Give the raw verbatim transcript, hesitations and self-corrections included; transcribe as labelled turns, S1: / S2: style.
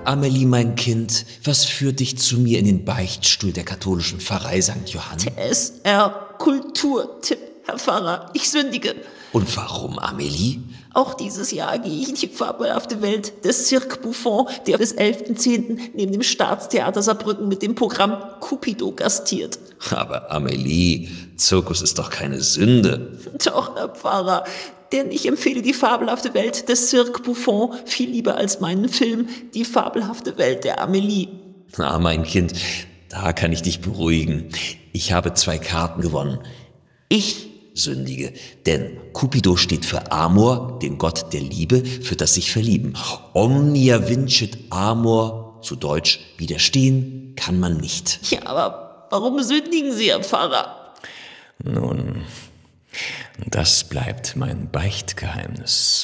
S1: Amelie, mein Kind, was führt dich zu mir in den Beichtstuhl der katholischen Pfarrei Sankt Johann?
S2: T S R Kulturtipp, Herr Pfarrer, ich sündige.
S1: Und warum, Amelie?
S2: Auch dieses Jahr gehe ich in die fabelhafte Welt des Cirque Buffon, der des elften zehnten neben dem Staatstheater Saarbrücken mit dem Programm Cupido gastiert.
S1: Aber Amelie, Zirkus ist doch keine Sünde.
S2: Doch, Herr Pfarrer, denn ich empfehle die fabelhafte Welt des Cirque Buffon viel lieber als meinen Film Die fabelhafte Welt der Amelie.
S1: Na, mein Kind, da kann ich dich beruhigen. Ich habe zwei Karten gewonnen. Ich sündige, denn Cupido steht für Amor, den Gott der Liebe, für das sich verlieben. Omnia vincit amor, zu Deutsch, widerstehen kann man nicht.
S2: Ja, aber warum sündigen Sie, Herr Pfarrer?
S3: Nun, das bleibt mein Beichtgeheimnis.